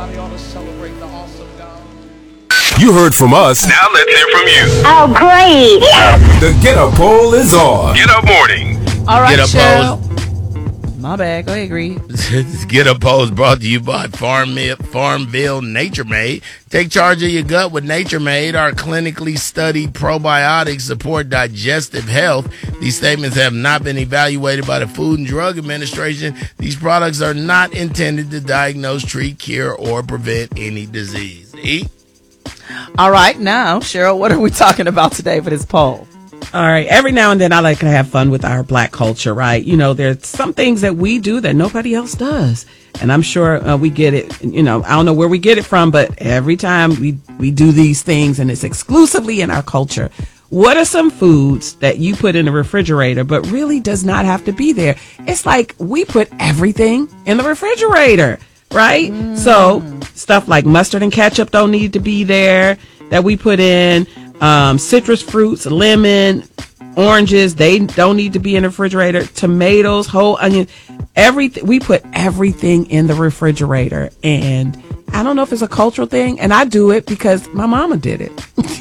Somebody ought to celebrate the awesome God. You heard from us. Now let's hear from you. Oh, great. The Get Up Poll is on. Get Up Morning. All right, Get Up Cheryl. My bad. Go ahead, Greg. Get Up Poll is brought to you by Farmville Nature Made. Take charge of your gut with Nature Made. Our clinically studied probiotics support digestive health. These statements have not been evaluated by the Food and Drug Administration. These products are not intended to diagnose, treat, cure, or prevent any disease. All right, now, Cheryl, what are we talking about today for this poll? All right. Every now and then I like to have fun with our black culture, right? You know, there's some things that we do that nobody else does. And I'm sure we get it, you know, I don't know where we get it from, but every time we do these things and it's exclusively in our culture. What are some foods that you put in the refrigerator but really does not have to be there? It's like we put everything in the refrigerator, right? So stuff like mustard and ketchup don't need to be there that we put in. Citrus fruits, lemon, oranges, they don't need to be in the refrigerator. Tomatoes, whole onion, everything. We put everything in the refrigerator. And I don't know if it's a cultural thing. And I do it because my mama did it.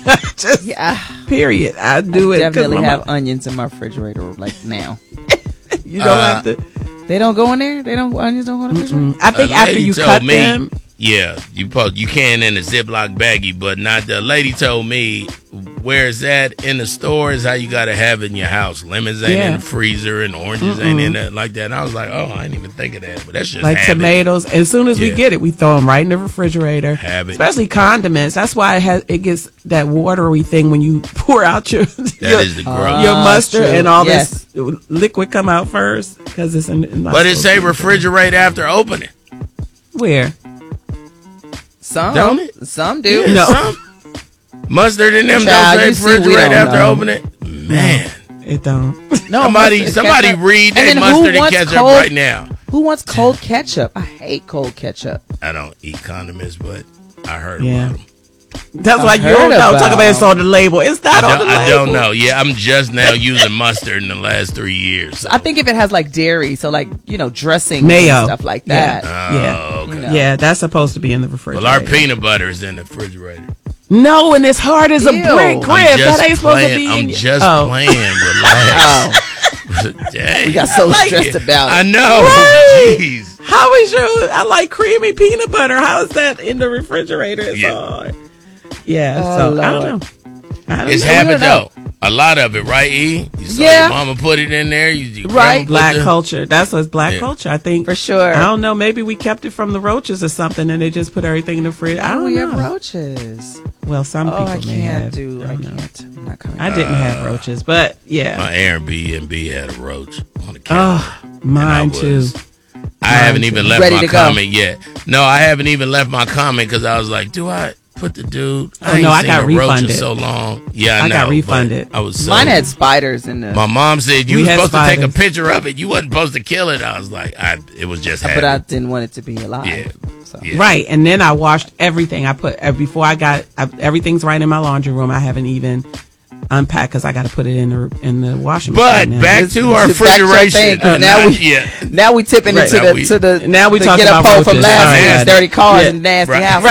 Period. I do it. Definitely have onions in my refrigerator like now. You don't have to. They don't go in there? Onions don't go in the refrigerator? I think after you cut them. Yeah, you can in a Ziploc baggie, but not. The lady told me where it's at in the store is how you got to have it in your house. Lemons ain't in the freezer and oranges ain't in it like that. And I was like, oh, I didn't even think of that, but that's just like habit. Tomatoes. As soon as we get it, we throw them right in the refrigerator. Habit. Especially condiments. That's why it gets that watery thing when you pour out your is the gross. Your mustard and all this liquid come out first because it's in. But it say refrigerate after opening. Where? Some don't it? Some do. No. Some. Mustard in them don't say refrigerate after opening. Man, it don't. No, somebody read that mustard and ketchup right now. Who wants cold ketchup? I hate cold ketchup. I don't eat condiments, but I heard about them. That's why you don't know. Talk about it's on the label. It's not on the label. I don't know. Yeah, I'm just now using mustard in the last 3 years. So. I think if it has like dairy, so like, dressing mayo and stuff like that. Okay. Yeah, that's supposed to be in the refrigerator. Well, our peanut butter is in the refrigerator. No, and it's hard as a brick. Grip. That ain't supposed to be I'm in just playing. Relax. We got so stressed about it. I know. Right. Jeez. How is your? I like creamy peanut butter. How is that in the refrigerator? It's hard. Yeah, so I don't know. It's habit though. A lot of it, right? E. You saw your mama put it in there. Right. Black culture. That's what's black culture. I think for sure. I don't know. Maybe we kept it from the roaches or something, and they just put everything in the fridge. I don't know. We have roaches. Well, some people I may have. I can't. I'm not coming. I didn't have roaches, but yeah. My Airbnb had a roach on the couch. Oh, mine too. I haven't even left my comment yet. No, I haven't even left my comment because I was like, do I put the dude? I got refunded. So long. Yeah, I got refunded. I was mine had spiders in there. My mom said you were supposed to take a picture of it. You wasn't supposed to kill it. I was like, it was just. But I didn't want it to be alive. Yeah. So. Yeah. Right, and then I washed everything. I put before I got everything's right in my laundry room. I haven't even unpacked because I got to put it in the washing machine. But back to our refrigeration. Now we tipping into the now we talking get about a poll from roaches. last week's dirty cars and nasty house.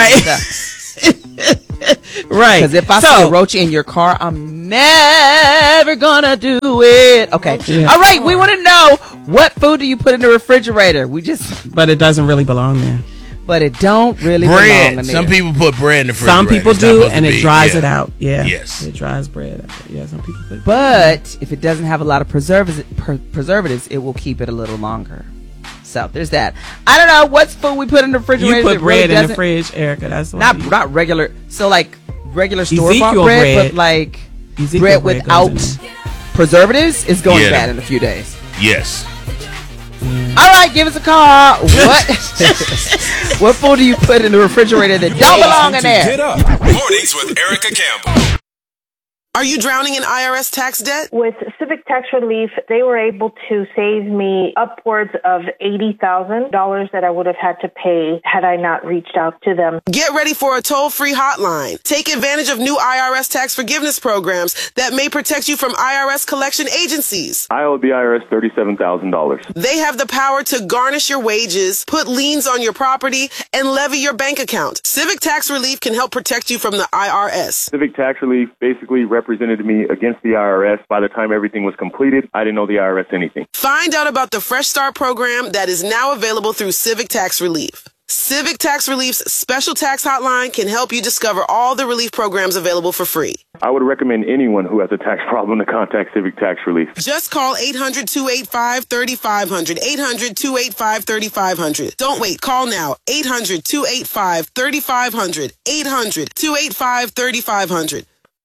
Right. Because if I see a roach in your car, I'm never gonna do it. Okay. All right. We want to know, what food do you put in the refrigerator? But it doesn't really belong there. But it don't really belong in there. Some people put bread in the refrigerator. Some people do, and it dries it out. Yeah. Yes. It dries bread out. Yeah. Some people put. But if it doesn't have a lot of preservatives, it will keep it a little longer. So there's that. I don't know what's food we put in the refrigerator. You put bread in the fridge, Erica. That's not regular. So like regular store bought bread, but like bread without preservatives is going bad in a few days. Yes. All right, give us a call. What food do you put in the refrigerator that don't belong in there? Get up. Mornings with Erica Campbell. Are you drowning in IRS tax debt? With Civic Tax Relief, they were able to save me upwards of $80,000 that I would have had to pay had I not reached out to them. Get ready for a toll-free hotline. Take advantage of new IRS tax forgiveness programs that may protect you from IRS collection agencies. I owe the IRS $37,000. They have the power to garnish your wages, put liens on your property, and levy your bank account. Civic Tax Relief can help protect you from the IRS. Civic Tax Relief basically represented me against the IRS. By the time everything was completed, I didn't owe the IRS anything. Find out about the Fresh Start program that is now available through Civic Tax Relief. Civic Tax Relief's special tax hotline can help you discover all the relief programs available for free. I would recommend anyone who has a tax problem to contact Civic Tax Relief. Just call 800-285-3500. 800-285-3500. Don't wait. Call now. 800-285-3500. 800-285-3500.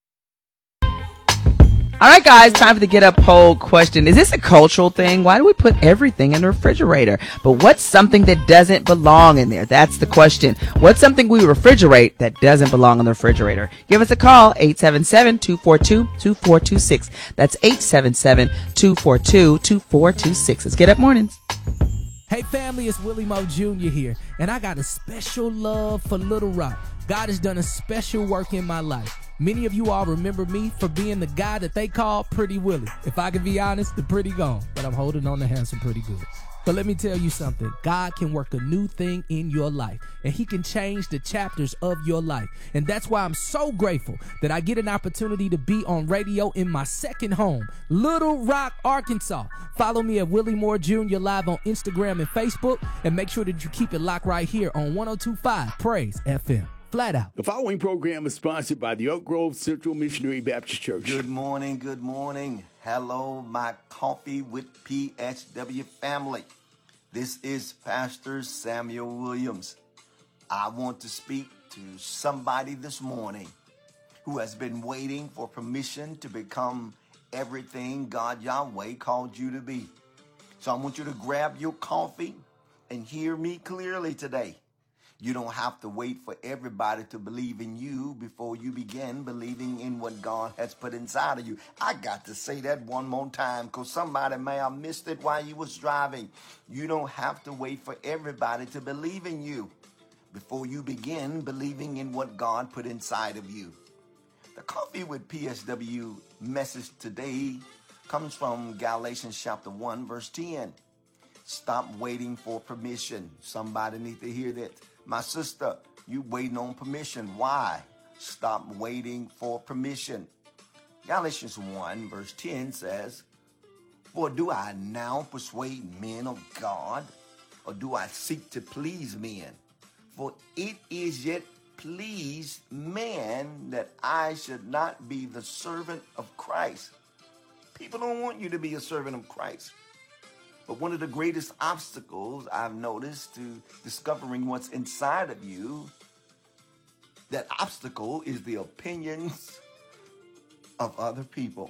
All right, guys, time for the Get Up poll question. Is this a cultural thing? Why do we put everything in the refrigerator? But what's something that doesn't belong in there? That's the question. What's something we refrigerate that doesn't belong in the refrigerator? Give us a call, 877-242-2426. That's 877-242-2426. It's Get Up Mornings. Hey family, it's Willie Mo Jr. here, and I got a special love for Little Rock. God has done a special work in my life. Many of you all remember me for being the guy that they call Pretty Willie. If I can be honest, the pretty gone, but I'm holding on to handsome pretty good. But let me tell you something. God can work a new thing in your life, and he can change the chapters of your life. And that's why I'm so grateful that I get an opportunity to be on radio in my second home, Little Rock, Arkansas. Follow me at Willie Moore Jr. live on Instagram and Facebook, and make sure that you keep it locked right here on 102.5 Praise FM. Flat out. The following program is sponsored by the Oak Grove Central Missionary Baptist Church. Good morning, good morning. Hello, my Coffee with PSW family. This is Pastor Samuel Williams. I want to speak to somebody this morning who has been waiting for permission to become everything God Yahweh called you to be. So I want you to grab your coffee and hear me clearly today. You don't have to wait for everybody to believe in you before you begin believing in what God has put inside of you. I got to say that one more time because somebody may have missed it while you was driving. You don't have to wait for everybody to believe in you before you begin believing in what God put inside of you. The Coffee with PSW message today comes from Galatians chapter 1, verse 10. Stop waiting for permission. Somebody need to hear that. My sister, you waiting on permission. Why? Stop waiting for permission. Galatians 1 verse 10 says, For do I now persuade men of God, or do I seek to please men? For it is yet pleased man that I should not be the servant of Christ. People don't want you to be a servant of Christ. But one of the greatest obstacles I've noticed to discovering what's inside of you, that obstacle is the opinions of other people.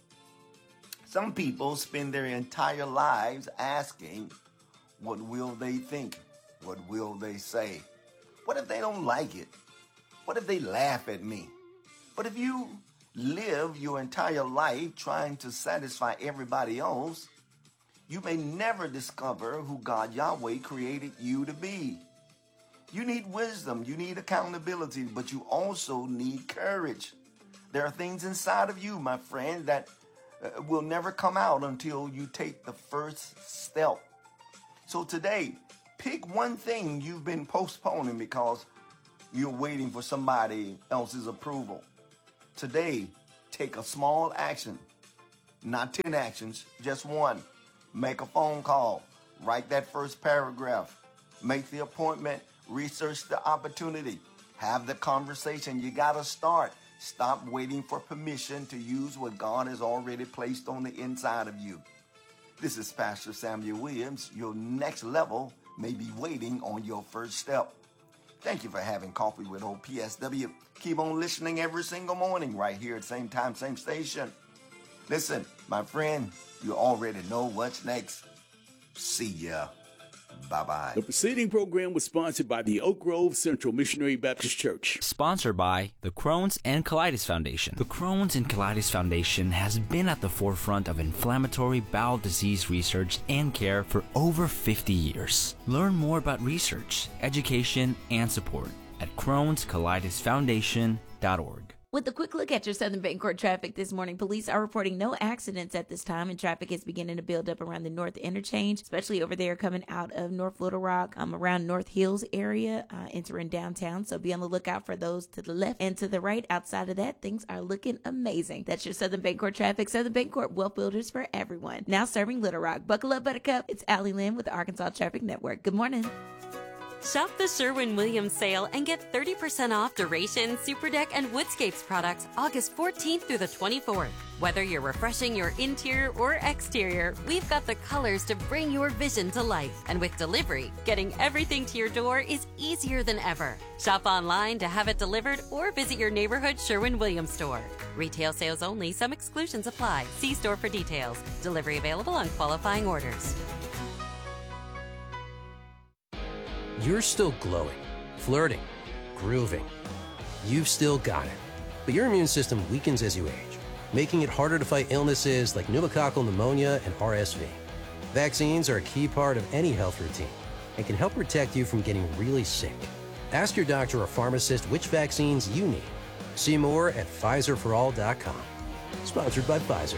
Some people spend their entire lives asking, what will they think? What will they say? What if they don't like it? What if they laugh at me? But if you live your entire life trying to satisfy everybody else, you may never discover who God Yahweh created you to be. You need wisdom, you need accountability, but you also need courage. There are things inside of you, my friend, that will never come out until you take the first step. So today, pick one thing you've been postponing because you're waiting for somebody else's approval. Today, take a small action, not 10 actions, just one. Make a phone call, write that first paragraph, make the appointment, research the opportunity, have the conversation. You got to start. Stop waiting for permission to use what God has already placed on the inside of you. This is Pastor Samuel Williams. Your next level may be waiting on your first step. Thank you for having coffee with old PSW. Keep on listening every single morning right here at same time, same station. Listen, my friend, you already know what's next. See ya. Bye-bye. The preceding program was sponsored by the Oak Grove Central Missionary Baptist Church. Sponsored by the Crohn's and Colitis Foundation. The Crohn's and Colitis Foundation has been at the forefront of inflammatory bowel disease research and care for over 50 years. Learn more about research, education, and support at Crohn'sColitisFoundation.org. With a quick look at your Southern Bancorp traffic this morning, police are reporting no accidents at this time, and traffic is beginning to build up around the North Interchange, especially over there coming out of North Little Rock, around North Hills area, entering downtown. So be on the lookout for those to the left and to the right. Outside of that, things are looking amazing. That's your Southern Bancorp traffic. Southern Bancorp, wealth builders for everyone. Now serving Little Rock. Buckle up, Buttercup. It's Allie Lynn with the Arkansas Traffic Network. Good morning. Shop the Sherwin-Williams sale and get 30% off Duration, Superdeck, and Woodscapes products August 14th through the 24th. Whether you're refreshing your interior or exterior, we've got the colors to bring your vision to life. And with delivery, getting everything to your door is easier than ever. Shop online to have it delivered or visit your neighborhood Sherwin-Williams store. Retail sales only. Some exclusions apply. See store for details. Delivery available on qualifying orders. You're still glowing, flirting, grooving. You've still got it. But your immune system weakens as you age, making it harder to fight illnesses like pneumococcal pneumonia and RSV. Vaccines are a key part of any health routine and can help protect you from getting really sick. Ask your doctor or pharmacist which vaccines you need. See more at PfizerForAll.com. Sponsored by Pfizer.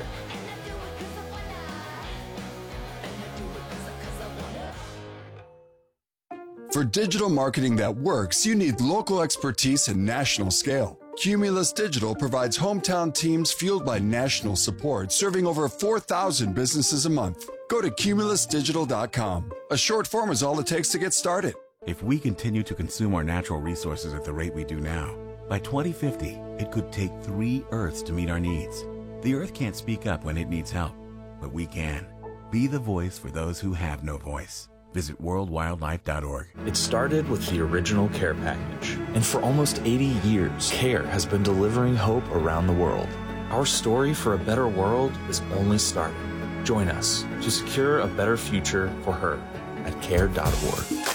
For digital marketing that works, you need local expertise and national scale. Cumulus Digital provides hometown teams fueled by national support, serving over 4,000 businesses a month. Go to cumulusdigital.com. A short form is all it takes to get started. If we continue to consume our natural resources at the rate we do now, by 2050, it could take 3 Earths to meet our needs. The Earth can't speak up when it needs help, but we can. Be the voice for those who have no voice. Visit worldwildlife.org. It started with the original care package. And for almost 80 years, CARE has been delivering hope around the world. Our story for a better world is only starting. Join us to secure a better future for her at care.org.